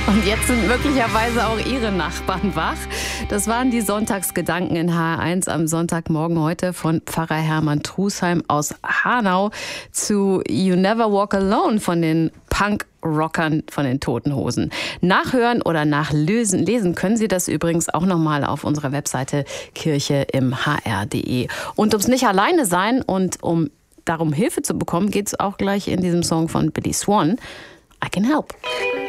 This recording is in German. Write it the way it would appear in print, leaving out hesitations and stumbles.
Und jetzt sind möglicherweise auch Ihre Nachbarn wach. Das waren die Sonntagsgedanken in HR1 am Sonntagmorgen heute von Pfarrer Hermann Trusheim aus Hanau zu You Never Walk Alone von den Punk-Rockern von den Toten Hosen. Nachhören oder nachlesen können Sie das übrigens auch nochmal auf unserer Webseite kircheimhr.de. Und ums nicht alleine sein und um darum Hilfe zu bekommen, geht es auch gleich in diesem Song von Billy Swan, I Can Help.